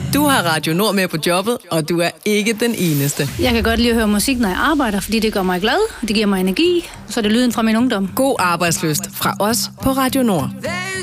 Du har Radio Nord med på jobbet, og du er ikke den eneste. Jeg kan godt lide at høre musik, når jeg arbejder, fordi det gør mig glad, og det giver mig energi, så er det lyden fra min ungdom. God arbejdsløst fra os på Radio Nord.